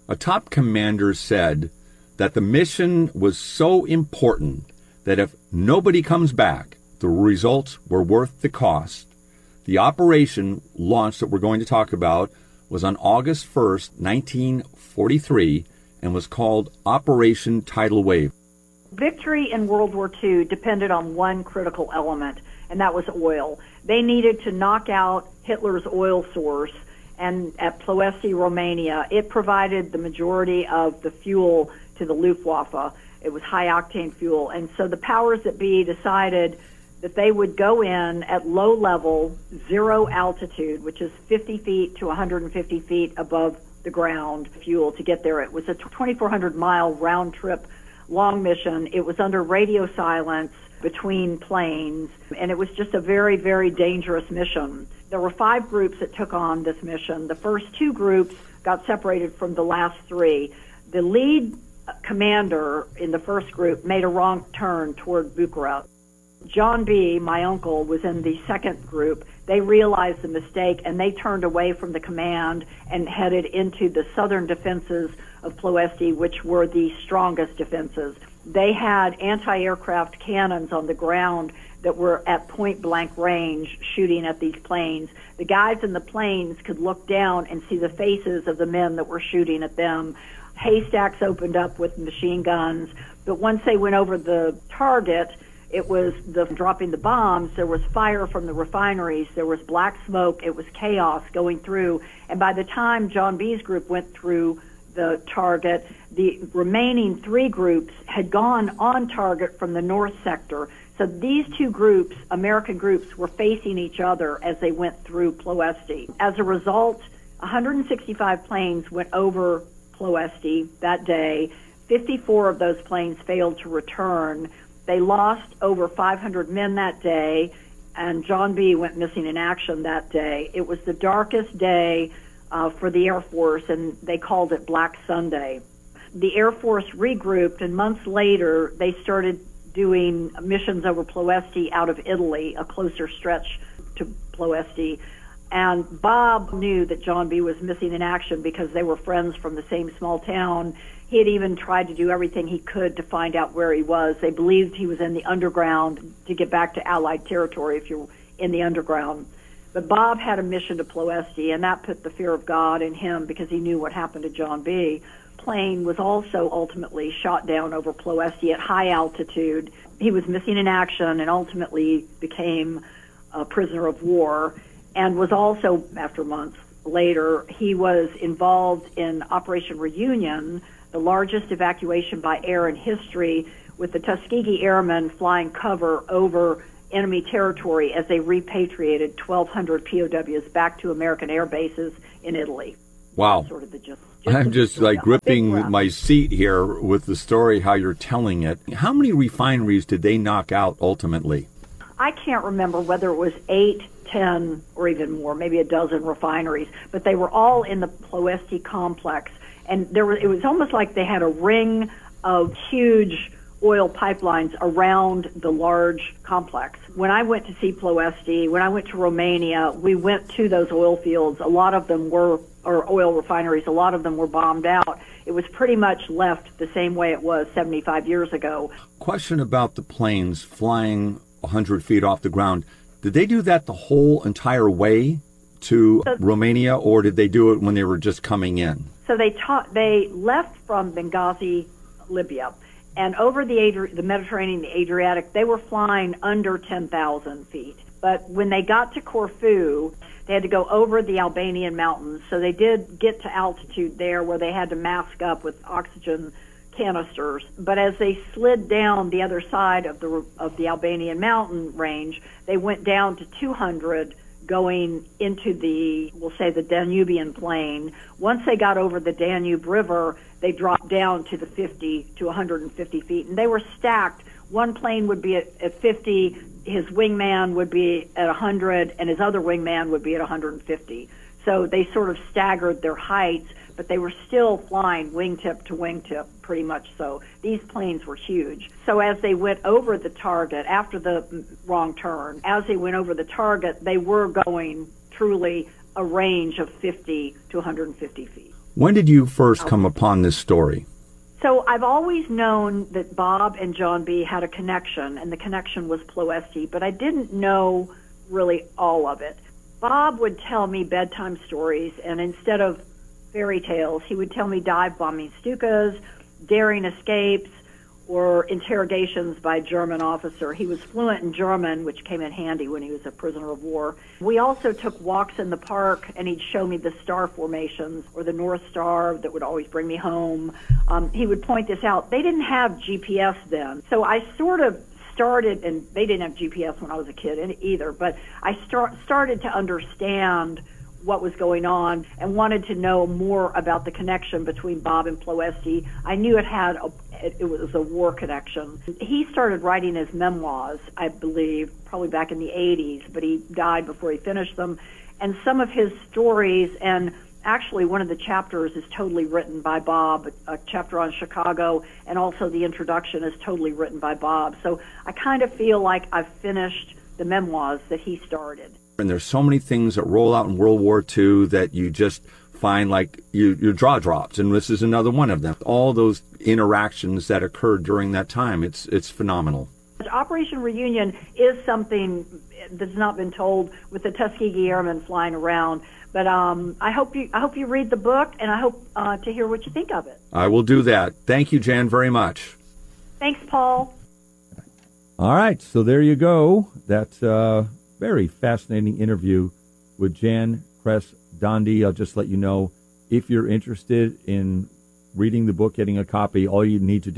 A top commander said that the mission was so important that if nobody comes back, the results were worth the cost. The operation launch that we're going to talk about was on August 1st, 1943, and was called Operation Tidal Wave. Victory in World War II depended on one critical element, and that was oil. They needed to knock out Hitler's oil source, and at Ploesti, Romania, it provided the majority of the fuel to the Luftwaffe. It was high-octane fuel, and so the powers that be decided that they would go in at low level, zero altitude, which is 50 feet to 150 feet above the ground, fuel to get there. It was a 2,400-mile round-trip long mission. It was under radio silence between planes, and it was just a very, very dangerous mission. There were 5 groups that took on this mission. The first 2 groups got separated from the last 3. The lead commander in the first group made a wrong turn toward Bucharest. John B., my uncle, was in the second group. They realized the mistake, and they turned away from the command and headed into the southern defenses of Ploesti, which were the strongest defenses. They had anti-aircraft cannons on the ground that were at point-blank range shooting at these planes. The guys in the planes could look down and see the faces of the men that were shooting at them. Haystacks opened up with machine guns, but once they went over the target, it was dropping the bombs. There was fire from the refineries. There was black smoke. It was chaos going through. And by the time John B.'s group went through the target, the remaining 3 groups had gone on target from the north sector. So these 2 groups, American groups, were facing each other as they went through Ploesti. As a result, 165 planes went over Ploesti that day. 54 of those planes failed to return. They lost over 500 men that day, and John B. went missing in action that day. It was the darkest day for the Air Force, and they called it Black Sunday. The Air Force regrouped, and months later, they started doing missions over Ploesti out of Italy, a closer stretch to Ploesti. And Bob knew that John B. was missing in action because they were friends from the same small town. He had even tried to do everything he could to find out where he was. They believed he was in the underground to get back to Allied territory if you're in the underground. But Bob had a mission to Ploesti, and that put the fear of God in him because he knew what happened to John B. Plane was also ultimately shot down over Ploesti at high altitude. He was missing in action and ultimately became a prisoner of war, and was also, after months later, he was involved in Operation Reunion, the largest evacuation by air in history, with the Tuskegee Airmen flying cover over enemy territory as they repatriated 1,200 POWs back to American air bases in Italy. Wow. Sort of the I'm just like gripping my seat here with the story, how you're telling it. How many refineries did they knock out ultimately? I can't remember whether it was 8, 10, or even more, maybe a dozen refineries, but they were all in the Ploesti complex. And it was almost like they had a ring of huge oil pipelines around the large complex. When I went to see Ploesti, when I went to Romania, we went to those oil fields. A lot of them were, or oil refineries, a lot of them were bombed out. It was pretty much left the same way it was 75 years ago. Question about the planes flying 100 feet off the ground. Did they do that the whole entire way to Romania, or did they do it when they were just coming in? So they left from Benghazi, Libya, and over the Mediterranean, the Adriatic, they were flying under 10,000 feet. But when they got to Corfu, they had to go over the Albanian mountains. So they did get to altitude there where they had to mask up with oxygen canisters. But as they slid down the other side of the Albanian mountain range, they went down to 200 going into we'll say the Danubian plain. Once they got over the Danube River, they dropped down to the 50 to 150 feet, and they were stacked. One plane would be at 50, his wingman would be at 100, and his other wingman would be at 150. So they sort of staggered their heights, but they were still flying wingtip to wingtip, pretty much so. These planes were huge. So as they went over the target, after the wrong turn, as they went over the target, they were going truly a range of 50 to 150 feet. When did you first come upon this story? So I've always known that Bob and John B. had a connection, and the connection was Ploesti, but I didn't know really all of it. Bob would tell me bedtime stories, and instead of fairy tales, he would tell me dive bombing Stukas, daring escapes, or interrogations by a German officer. He was fluent in German, which came in handy when he was a prisoner of war. We also took walks in the park, and he'd show me the star formations or the North Star that would always bring me home. He would point this out. They didn't have GPS then, so I sort of started, and they didn't have GPS when I was a kid either, but I started to understand what was going on and wanted to know more about the connection between Bob and Ploesti. I knew it was a war connection. He started writing his memoirs, I believe, probably back in the 80s, but he died before he finished them. And some of his stories, and actually one of the chapters is totally written by Bob, a chapter on Chicago, and also the introduction is totally written by Bob. So I kind of feel like I've finished the memoirs that he started. And there's so many things that roll out in World War II that you just find like your jaw drops, and this is another one of them. All those interactions that occurred during that time, it's phenomenal. Operation Reunion is something that's not been told with the Tuskegee Airmen flying around. But I hope you read the book, and I hope to hear what you think of it. I will do that. Thank you, Jan, very much. Thanks, Paul. All right, so there you go. That's a very fascinating interview with Jan Kress-Dondi. I'll just let you know, if you're interested in reading the book, getting a copy, all you need to do